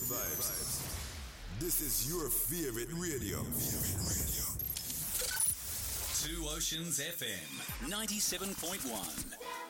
vibes. This is your favorite radio. Two Oceans FM 97.1.